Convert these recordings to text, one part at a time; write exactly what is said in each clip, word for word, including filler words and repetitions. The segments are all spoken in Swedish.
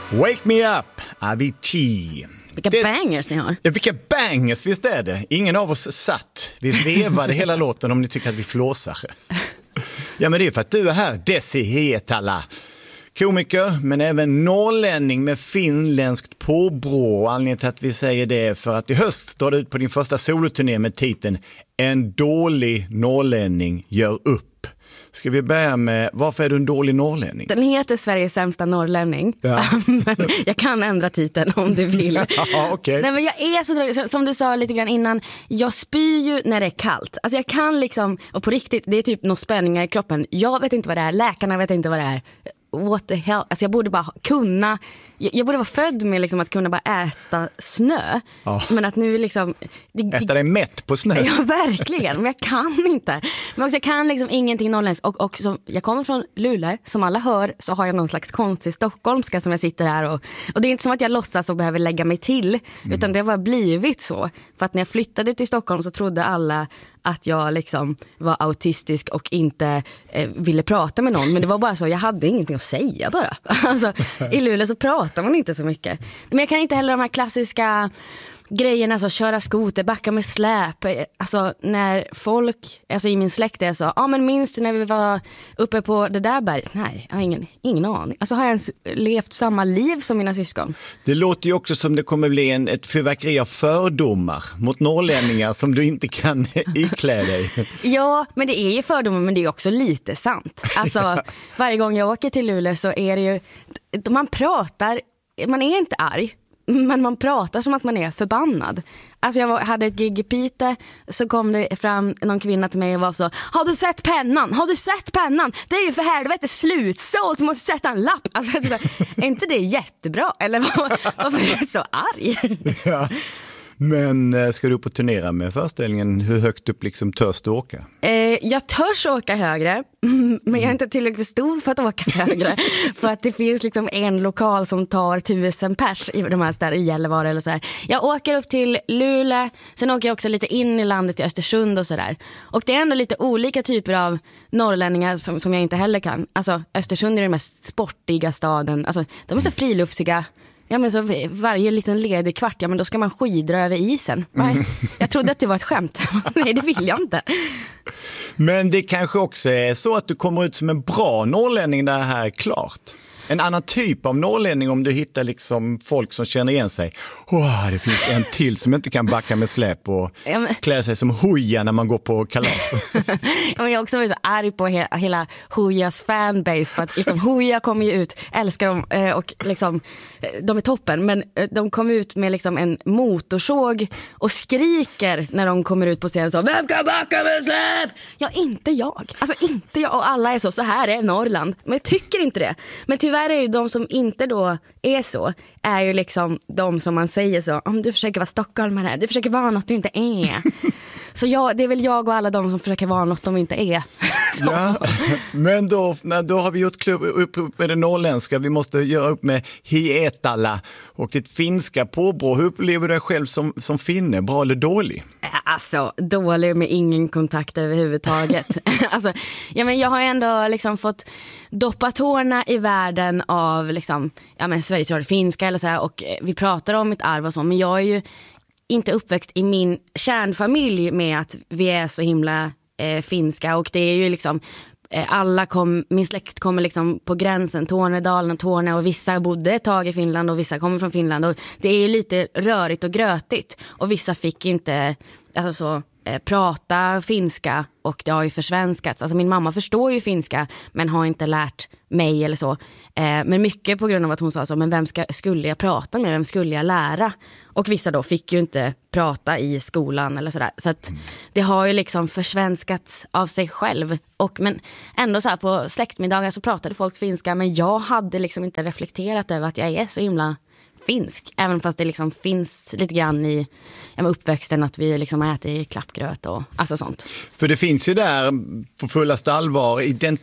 Wake me up, Avicii. Vilka det... bangers ni har. Ja, vilka bangers, visst är det. Ingen av oss satt. Vi vevade hela låten om ni tycker att vi flåsar. Ja, men det är för att du är här, Desi Hietala. Komiker, men även norrlänning med finländskt påbrå. Anledningen till att vi säger det är för att i höst står du ut på din första soloturné med titeln En dålig norrlänning gör upp. Ska vi börja med, varför är du en dålig norrlänning? Den heter Sveriges sämsta norrlänning. Ja. Men jag kan ändra titeln om du vill. Ja, okay. Nej, men jag är så dålig, som du sa lite grann innan, jag spyr ju när det är kallt. Alltså jag kan liksom, och på riktigt, det är typ några spänningar i kroppen. Jag vet inte vad det är, läkarna vet inte vad det är. What the hell? Alltså jag borde bara kunna, jag, jag borde vara född med liksom att kunna bara äta snö. Ja. Men att nu liksom det, äta dig mätt på snö. Ja, verkligen, men jag kan inte. Men också jag kan liksom ingenting norrländskt. Och, och som, jag kommer från Luleå, som alla hör, så har jag någon slags konstig stockholmska som jag sitter här och, och det är inte som att jag låtsas och behöver lägga mig till, mm. utan det har bara blivit så. För att när jag flyttade till Stockholm så trodde alla att jag liksom var autistisk och inte eh, ville prata med någon. Men det var bara så, jag hade ingenting att säga bara. Alltså, i Luleå så pratar man inte så mycket. Men jag kan inte heller de här klassiska grejerna, alltså köra skoter, backa med släp. Alltså när folk, alltså i min släkt är så, ja ah, men minns du när vi var uppe på det där berget? Nej, jag har ingen, ingen aning. Alltså har jag ens levt samma liv som mina syskon? Det låter ju också som det kommer bli en, ett fyrverkeri av fördomar mot norrlänningar som du inte kan iklä dig. Ja, men det är ju fördomar, men det är också lite sant. Alltså varje gång jag åker till Luleå så är det ju, man pratar, man är inte arg. Men man pratar som att man är förbannad. Alltså jag hade ett gig i Pite, så kom det fram någon kvinna till mig och var så: har du sett pennan? Har du sett pennan? Det är ju för helvete slutsålt, du måste sätta en lapp. Alltså, är inte det jättebra? Eller varför är du så arg? Ja. Men ska du upp och turnera med föreställningen? Hur högt upp liksom törs du åka? Eh, jag törs åka högre, men jag är inte tillräckligt stor för att åka högre. För att det finns liksom en lokal som tar tusen pers i de här städerna, i Gällivare eller så här. Jag åker upp till Luleå, sen åker jag också lite in i landet till Östersund och sådär. Och det är ändå lite olika typer av norrlänningar som, som jag inte heller kan. Alltså Östersund är den mest sportiga staden. Alltså de är så friluftsiga. Ja, men så varje liten ledig kvart, ja men då ska man skidra över isen. Nej, jag trodde att det var ett skämt. Nej, det vill jag inte. Men det kanske också är så att du kommer ut som en bra norrlänning där här är klart. En annan typ av norrlänning om du hittar liksom folk som känner igen sig. Wow, det finns en till som inte kan backa med släp och ja, men... klä sig som Hooja när man går på kalas. Ja, men jag har också varit så arg på hela, hela Hoojas fanbase för att liksom, Hooja kommer ju ut, älskar dem och liksom, de är toppen, men de kommer ut med liksom en motorsåg och skriker när de kommer ut på scenen så: vem kan backa med släp? Ja, inte jag. Alltså inte jag, och alla är så, så här är Norrland. Men jag tycker inte det. Men tyvärr är det de som inte då är så, är ju liksom de som man säger så: om du försöker vara stockholmare, du försöker vara något du inte är. Så jag, det är väl jag och alla de som försöker vara något de inte är. Ja, men då, då har vi gjort klubb upp med det norrländska. Vi måste göra upp med Hietala och ditt finska påbrå. Hur upplever du dig själv som, som finne? Bra eller dålig? Alltså, dålig med ingen kontakt överhuvudtaget. Alltså, ja, men jag har ändå liksom fått doppa tårna i världen av liksom, ja, men Sveriges Radio finska eller så här, och vi pratar om mitt arv och så, men jag är ju inte uppväxt i min kärnfamilj med att vi är så himla eh, finska, och det är ju liksom eh, alla kom, min släkt kommer liksom på gränsen, Tornedalen och Torne, och vissa bodde ett tag i Finland och vissa kommer från Finland, och det är ju lite rörigt och grötigt, och vissa fick inte alltså, eh, prata finska, och det har ju försvenskats. Alltså min mamma förstår ju finska men har inte lärt mig eller så. Eh, men mycket på grund av att hon sa så: men vem ska, skulle jag prata med? Vem skulle jag lära? Och vissa då fick ju inte prata i skolan eller sådär. Så att det har ju liksom försvenskats av sig själv. Och, men ändå så här på släktmiddagar så pratade folk finska, men jag hade liksom inte reflekterat över att jag är så himla finsk, även fast det liksom finns lite grann i ja, uppväxten att vi liksom äter klappgröt och alltså sånt. För det finns ju där på fullaste allvar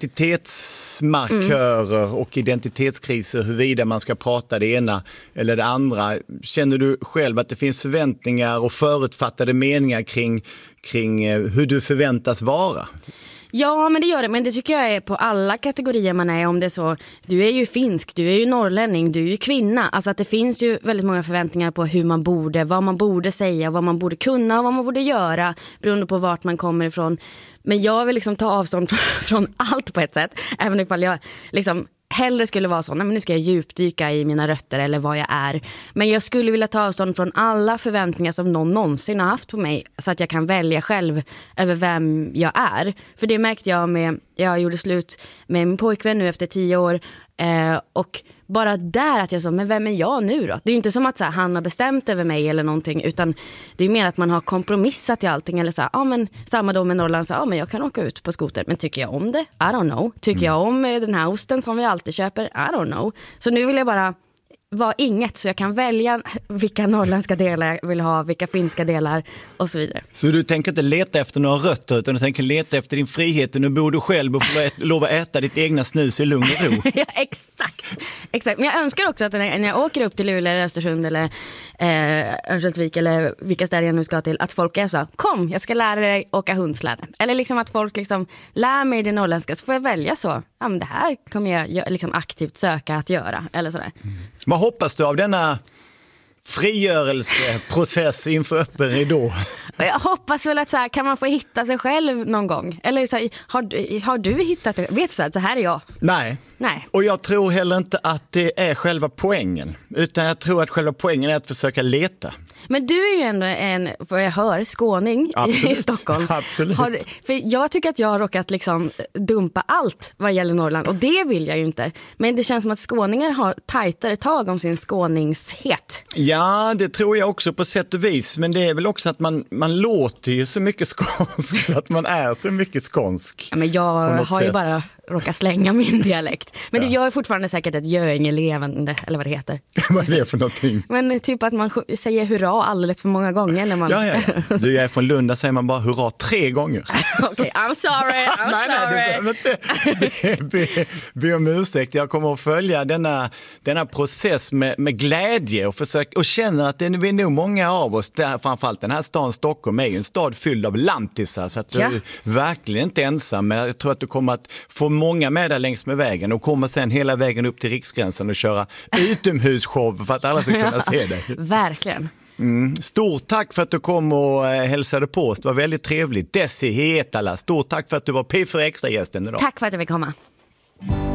identitetsmarkörer mm. och identitetskriser, huruvida man ska prata det ena eller det andra. Känner du själv att det finns förväntningar och förutfattade meningar kring, kring hur du förväntas vara? Ja, men det gör det. Men det tycker jag är på alla kategorier man är. Om det är så, du är ju finsk, du är ju norrlänning, du är ju kvinna. Alltså att det finns ju väldigt många förväntningar på hur man borde, vad man borde säga, vad man borde kunna och vad man borde göra beroende på vart man kommer ifrån. Men jag vill liksom ta avstånd från allt på ett sätt. Även ifall jag liksom hellre skulle vara så, nej men nu ska jag djupdyka i mina rötter eller vad jag är. Men jag skulle vilja ta avstånd från alla förväntningar som någon någonsin har haft på mig, så att jag kan välja själv över vem jag är. För det märkte jag med, jag gjorde slut med min pojkvän nu efter tio år eh, och bara där att jag sa, men vem är jag nu då? Det är ju inte som att så här, han har bestämt över mig eller någonting, utan det är mer att man har kompromissat i allting. Eller så här, ja men samma då med Norrland, så ja men jag kan åka ut på skoter. Men tycker jag om det? I don't know. Tycker mm. jag om den här osten som vi alltid köper? I don't know. Så nu vill jag bara vara inget, så jag kan välja vilka norrländska delar jag vill ha, vilka finska delar och så vidare. Så du tänker inte leta efter några rötter, utan du tänker leta efter din frihet. Nu bor du själv och får lova äta ditt egna snus i lugn och ro. Ja, exakt. exakt. Men jag önskar också att när jag åker upp till Luleå eller Östersund eller eh, Örnsköldsvik eller vilka städer jag nu ska till, att folk är så, kom, jag ska lära dig åka hundsläde. Eller liksom att folk liksom lär mig det norrländska, så får jag välja så. Ja, men det här kommer jag liksom aktivt söka att göra. Eller sådär. Mm. Vad hoppas du av denna frigörelseprocess inför öppen ridå? Jag hoppas väl att så här, kan man få hitta sig själv någon gång? Eller så här, har, har du hittat det? Vet du så här, så här är jag? Nej. Nej. Och jag tror heller inte att det är själva poängen. Utan jag tror att själva poängen är att försöka leta. Men du är ju ändå en, vad jag hör, skåning. Absolut. I Stockholm. Absolut. Har, för jag tycker att jag har råkat liksom dumpa allt vad gäller Norrland. Och det vill jag ju inte. Men det känns som att skåningar har tajtare tag om sin skåningshet. Ja, det tror jag också på sätt och vis. Men det är väl också att man, man låter ju så mycket skånsk så att man är så mycket skånsk. Ja, men jag har sätt. ju bara råkat slänga min dialekt. Men ja. Det gör fortfarande säkert ett Göinge-levande, eller vad det heter. Vad är det för någonting? Men typ att man säger hurra alldeles för många gånger. När man... ja, ja, ja. Du är från Lund, säger man bara hurra tre gånger. Okej, okay, I'm sorry, I'm nej, sorry. Nej, du behöver inte be, be om ursäkt. Jag kommer att följa denna, denna process med, med glädje och, försöka, och känner att det är nog många av oss, där, framförallt den här staden Stockholm är en stad fylld av lantisar, så att du ja. är verkligen inte ensam. Men jag tror att du kommer att få många med där längs med vägen och kommer sen hela vägen upp till Riksgränsen och köra utomhusshow för att alla ska kunna se dig. Verkligen. Mm. Stort tack för att du kom och hälsade på oss. Det var väldigt trevligt. Desi Hietala, stort tack för att du var P fyra Extra-gästen idag. Tack för att jag fick komma.